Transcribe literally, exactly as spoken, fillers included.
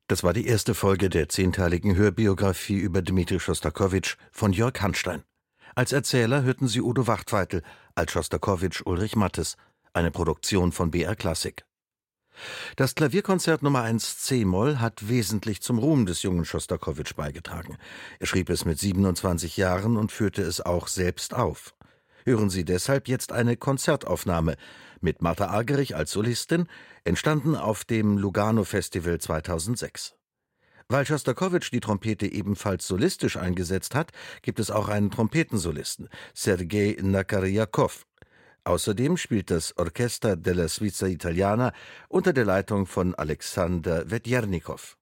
Das war die erste Folge der zehnteiligen Hörbiografie über Dmitri Schostakowitsch von Jörg Hanstein. Als Erzähler hörten Sie Udo Wachtweitel, als Schostakowitsch Ulrich Mattes, eine Produktion von B R Klassik. Das Klavierkonzert Nummer eins c-Moll hat wesentlich zum Ruhm des jungen Schostakowitsch beigetragen. Er schrieb es mit siebenundzwanzig Jahren und führte es auch selbst auf. Hören Sie deshalb jetzt eine Konzertaufnahme mit Martha Argerich als Solistin, entstanden auf dem Lugano-Festival zweitausendsechs. Weil Schostakowitsch die Trompete ebenfalls solistisch eingesetzt hat, gibt es auch einen Trompetensolisten, Sergei Nakarjakov. Außerdem spielt das Orchester della Svizzera Italiana unter der Leitung von Alexander Wedjernikow.